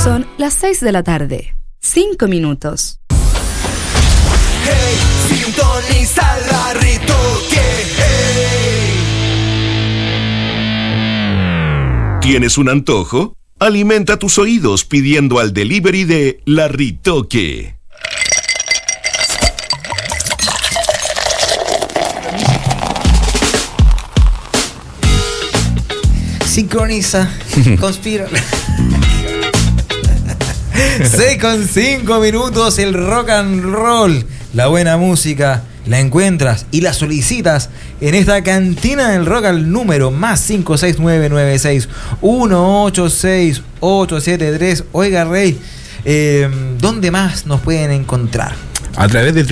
Son las 6 de la tarde. 5 minutos. Hey, sintoniza la Ritoque. Hey. ¿Tienes un antojo? Alimenta tus oídos pidiendo al delivery de La Ritoque. Sincroniza, conspira. 6:05 minutos, el rock and roll, la buena música, la encuentras y la solicitas en esta cantina del rock al número más 56996-186-873. Oiga, Rey, ¿dónde más nos pueden encontrar? A través de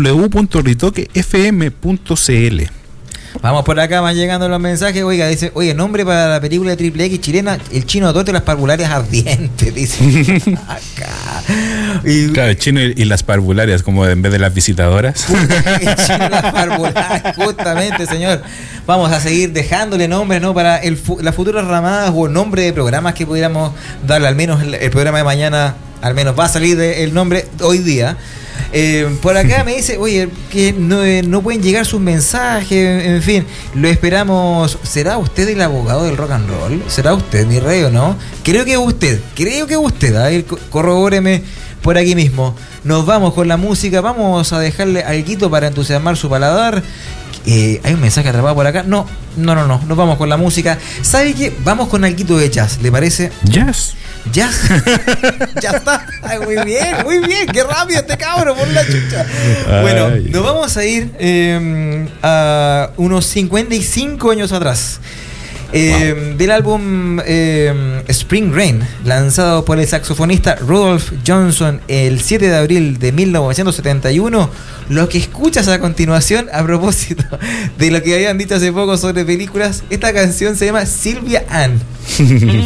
www.ritoquefm.cl. Vamos por acá, van llegando los mensajes. Oiga, dice, oye, nombre para la película de Triple X chilena, El Chino Tote, las parvularias ardientes, dice. Acá. Claro, el chino y las parvularias, como en vez de las visitadoras. El chino y las parvularias, justamente, señor. Vamos a seguir dejándole nombres, ¿no? Para las futuras ramadas o nombre de programas que pudiéramos darle, al menos el programa de mañana, al menos va a salir el nombre hoy día. Por acá me dice, oye, que no pueden llegar sus mensajes, en fin, lo esperamos. ¿Será usted el abogado del rock and roll? ¿Será usted, mi rey, o no? Creo que usted. A ver, corrobóreme por aquí mismo. Nos vamos con la música, vamos a dejarle alguito para entusiasmar su paladar. Hay un mensaje atrapado por acá. No, nos vamos con la música. ¿Sabe qué? Vamos con alguito de jazz, ¿le parece? Jazz. Ya está. Ay, muy bien, qué rápido este cabro, por la chucha. Bueno, nos vamos a ir a unos 55 años atrás. Del álbum Spring Rain, lanzado por el saxofonista Rudolph Johnson el 7 de abril de 1971. Lo que escuchas a continuación, a propósito de lo que habían dicho hace poco sobre películas, esta canción se llama Sylvia Ann.